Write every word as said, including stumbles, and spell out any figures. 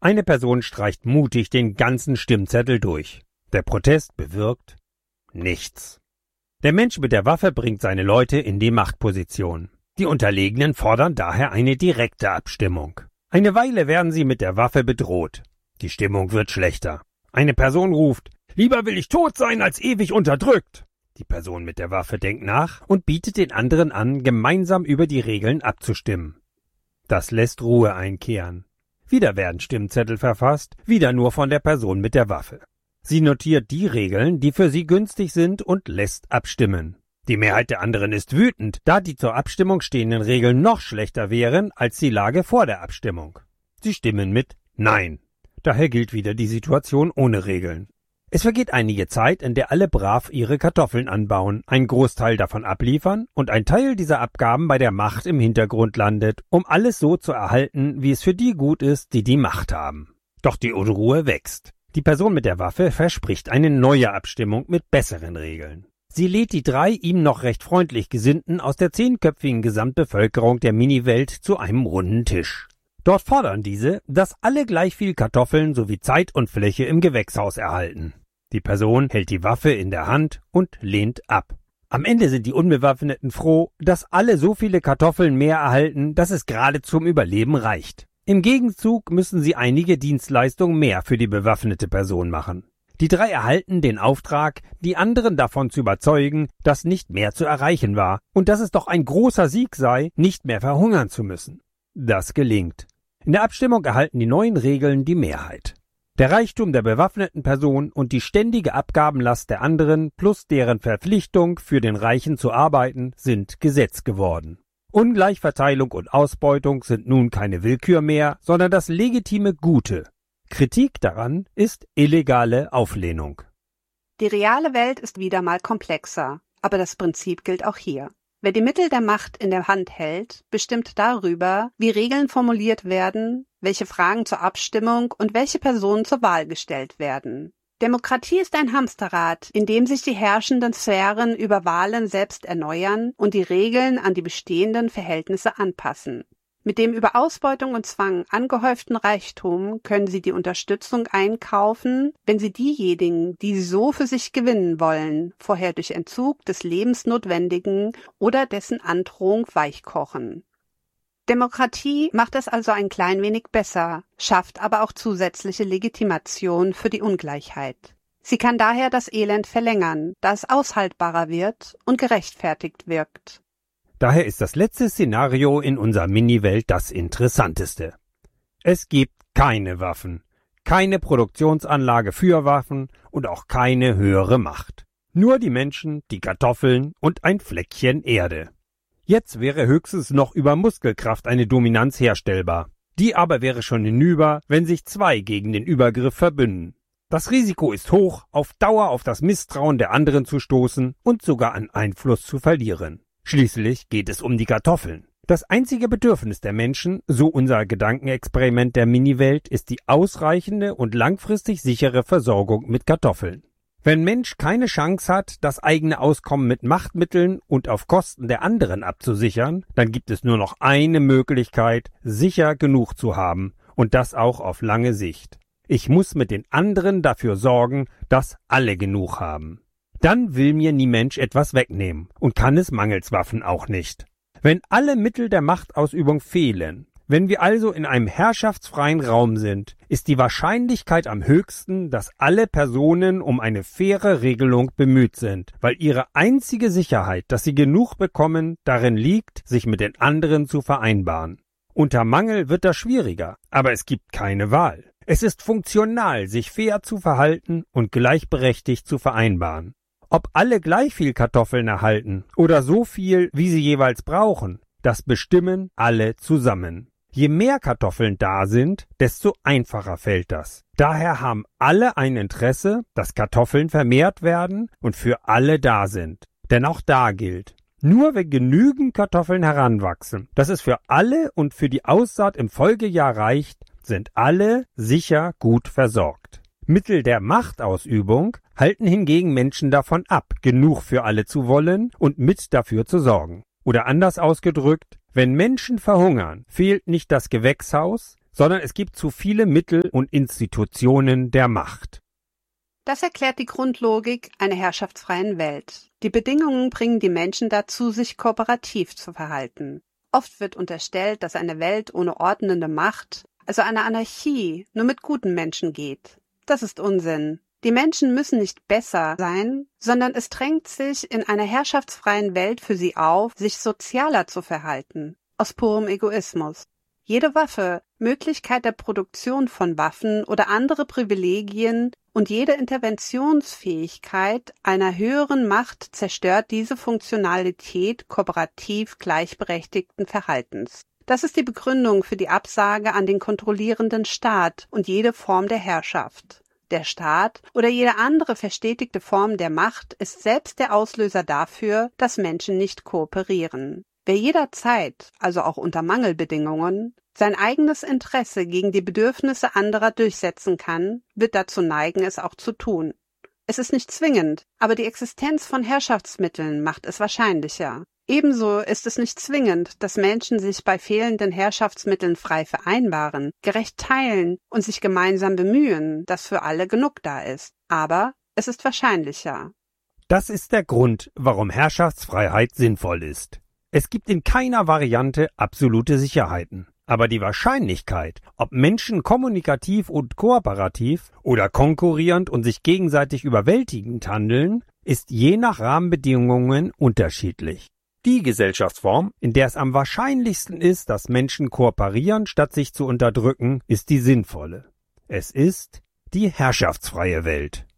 Eine Person streicht mutig den ganzen Stimmzettel durch. Der Protest bewirkt nichts. Der Mensch mit der Waffe bringt seine Leute in die Machtposition. Die Unterlegenen fordern daher eine direkte Abstimmung. Eine Weile werden sie mit der Waffe bedroht. Die Stimmung wird schlechter. Eine Person ruft: Lieber will ich tot sein, als ewig unterdrückt. Die Person mit der Waffe denkt nach und bietet den anderen an, gemeinsam über die Regeln abzustimmen. Das lässt Ruhe einkehren. Wieder werden Stimmzettel verfasst, wieder nur von der Person mit der Waffe. Sie notiert die Regeln, die für sie günstig sind, und lässt abstimmen. Die Mehrheit der anderen ist wütend, da die zur Abstimmung stehenden Regeln noch schlechter wären als die Lage vor der Abstimmung. Sie stimmen mit Nein. Daher gilt wieder die Situation ohne Regeln. Es vergeht einige Zeit, in der alle brav ihre Kartoffeln anbauen, einen Großteil davon abliefern und ein Teil dieser Abgaben bei der Macht im Hintergrund landet, um alles so zu erhalten, wie es für die gut ist, die die Macht haben. Doch die Unruhe wächst. Die Person mit der Waffe verspricht eine neue Abstimmung mit besseren Regeln. Sie lädt die drei ihm noch recht freundlich Gesinnten aus der zehnköpfigen Gesamtbevölkerung der Miniwelt zu einem runden Tisch. Dort fordern diese, dass alle gleich viel Kartoffeln sowie Zeit und Fläche im Gewächshaus erhalten. Die Person hält die Waffe in der Hand und lehnt ab. Am Ende sind die Unbewaffneten froh, dass alle so viele Kartoffeln mehr erhalten, dass es gerade zum Überleben reicht. Im Gegenzug müssen sie einige Dienstleistungen mehr für die bewaffnete Person machen. Die drei erhalten den Auftrag, die anderen davon zu überzeugen, dass nicht mehr zu erreichen war und dass es doch ein großer Sieg sei, nicht mehr verhungern zu müssen. Das gelingt. In der Abstimmung erhalten die neuen Regeln die Mehrheit. Der Reichtum der bewaffneten Person und die ständige Abgabenlast der anderen plus deren Verpflichtung, für den Reichen zu arbeiten, sind Gesetz geworden. Ungleichverteilung und Ausbeutung sind nun keine Willkür mehr, sondern das legitime Gute. Kritik daran ist illegale Auflehnung. Die reale Welt ist wieder mal komplexer, aber das Prinzip gilt auch hier. Wer die Mittel der Macht in der Hand hält, bestimmt darüber, wie Regeln formuliert werden, welche Fragen zur Abstimmung und welche Personen zur Wahl gestellt werden. Demokratie ist ein Hamsterrad, in dem sich die herrschenden Sphären über Wahlen selbst erneuern und die Regeln an die bestehenden Verhältnisse anpassen. Mit dem über Ausbeutung und Zwang angehäuften Reichtum können sie die Unterstützung einkaufen, wenn sie diejenigen, die sie so für sich gewinnen wollen, vorher durch Entzug des Lebensnotwendigen oder dessen Androhung weichkochen. Demokratie macht es also ein klein wenig besser, schafft aber auch zusätzliche Legitimation für die Ungleichheit. Sie kann daher das Elend verlängern, da es aushaltbarer wird und gerechtfertigt wirkt. Daher ist das letzte Szenario in unserer Mini-Welt das interessanteste. Es gibt keine Waffen, keine Produktionsanlage für Waffen und auch keine höhere Macht. Nur die Menschen, die Kartoffeln und ein Fleckchen Erde. Jetzt wäre höchstens noch über Muskelkraft eine Dominanz herstellbar. Die aber wäre schon hinüber, wenn sich zwei gegen den Übergriff verbünden. Das Risiko ist hoch, auf Dauer auf das Misstrauen der anderen zu stoßen und sogar an Einfluss zu verlieren. Schließlich geht es um die Kartoffeln. Das einzige Bedürfnis der Menschen, so unser Gedankenexperiment der Mini-Welt, ist die ausreichende und langfristig sichere Versorgung mit Kartoffeln. Wenn Mensch keine Chance hat, das eigene Auskommen mit Machtmitteln und auf Kosten der anderen abzusichern, dann gibt es nur noch eine Möglichkeit, sicher genug zu haben, und das auch auf lange Sicht. Ich muss mit den anderen dafür sorgen, dass alle genug haben. Dann will mir nie Mensch etwas wegnehmen und kann es mangels Waffen auch nicht. Wenn alle Mittel der Machtausübung fehlen, wenn wir also in einem herrschaftsfreien Raum sind, ist die Wahrscheinlichkeit am höchsten, dass alle Personen um eine faire Regelung bemüht sind, weil ihre einzige Sicherheit, dass sie genug bekommen, darin liegt, sich mit den anderen zu vereinbaren. Unter Mangel wird das schwieriger, aber es gibt keine Wahl. Es ist funktional, sich fair zu verhalten und gleichberechtigt zu vereinbaren. Ob alle gleich viel Kartoffeln erhalten oder so viel, wie sie jeweils brauchen, das bestimmen alle zusammen. Je mehr Kartoffeln da sind, desto einfacher fällt das. Daher haben alle ein Interesse, dass Kartoffeln vermehrt werden und für alle da sind. Denn auch da gilt, nur wenn genügend Kartoffeln heranwachsen, dass es für alle und für die Aussaat im Folgejahr reicht, sind alle sicher gut versorgt. Mittel der Machtausübung halten hingegen Menschen davon ab, genug für alle zu wollen und mit dafür zu sorgen. Oder anders ausgedrückt, wenn Menschen verhungern, fehlt nicht das Gewächshaus, sondern es gibt zu viele Mittel und Institutionen der Macht. Das erklärt die Grundlogik einer herrschaftsfreien Welt. Die Bedingungen bringen die Menschen dazu, sich kooperativ zu verhalten. Oft wird unterstellt, dass eine Welt ohne ordnende Macht, also eine Anarchie, nur mit guten Menschen geht. Das ist Unsinn. Die Menschen müssen nicht besser sein, sondern es drängt sich in einer herrschaftsfreien Welt für sie auf, sich sozialer zu verhalten, aus purem Egoismus. Jede Waffe, Möglichkeit der Produktion von Waffen oder andere Privilegien und jede Interventionsfähigkeit einer höheren Macht zerstört diese Funktionalität kooperativ gleichberechtigten Verhaltens. Das ist die Begründung für die Absage an den kontrollierenden Staat und jede Form der Herrschaft. Der Staat oder jede andere verstetigte Form der Macht ist selbst der Auslöser dafür, dass Menschen nicht kooperieren. Wer jederzeit, also auch unter Mangelbedingungen, sein eigenes Interesse gegen die Bedürfnisse anderer durchsetzen kann, wird dazu neigen, es auch zu tun. Es ist nicht zwingend, aber die Existenz von Herrschaftsmitteln macht es wahrscheinlicher. Ebenso ist es nicht zwingend, dass Menschen sich bei fehlenden Herrschaftsmitteln frei vereinbaren, gerecht teilen und sich gemeinsam bemühen, dass für alle genug da ist. Aber es ist wahrscheinlicher. Das ist der Grund, warum Herrschaftsfreiheit sinnvoll ist. Es gibt in keiner Variante absolute Sicherheiten. Aber die Wahrscheinlichkeit, ob Menschen kommunikativ und kooperativ oder konkurrierend und sich gegenseitig überwältigend handeln, ist je nach Rahmenbedingungen unterschiedlich. Die Gesellschaftsform, in der es am wahrscheinlichsten ist, dass Menschen kooperieren, statt sich zu unterdrücken, ist die sinnvolle. Es ist die herrschaftsfreie Welt.